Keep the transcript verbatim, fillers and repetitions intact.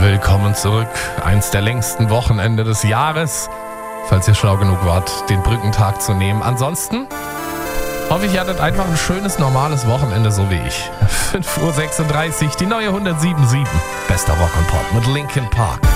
Willkommen zurück. Eins der längsten Wochenende des Jahres. Falls ihr schlau genug wart, den Brückentag zu nehmen. Ansonsten hoffe ich, ihr hattet einfach ein schönes, normales Wochenende, so wie ich. fünf Uhr sechsunddreißig, die neue hundertsieben Komma sieben. Bester Rock und Pop mit Linkin Park.